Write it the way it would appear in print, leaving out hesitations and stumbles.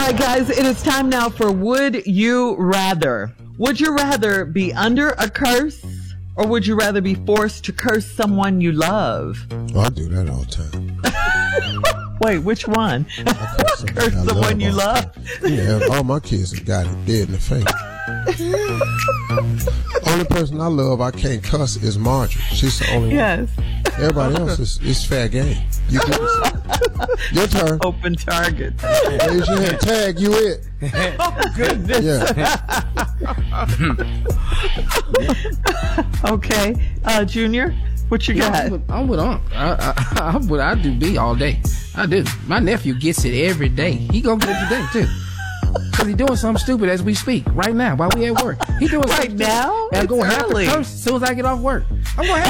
right, guys, it is time now for Would You Rather. Would you rather be under a curse, or would you rather be forced to curse someone you love? Oh, I do that all the time. Wait, which one? Curse someone you love? Yeah, all my kids have got it dead in the face. Only person I love I can't cuss is Marjorie. She's the only one. Everybody else is fair game. You get this. Your turn. Open target. Raise your hand. Tag, you it. Oh, goodness. Yeah. Okay. Junior, what you got? I'm with Unc. I do B all day. I do. My nephew gets it every day. He gonna get it today, too. Because he's doing something stupid as we speak, right now, while we at work. He doing right now? And I'm going to have to curse as soon as I get off work. I'm going to have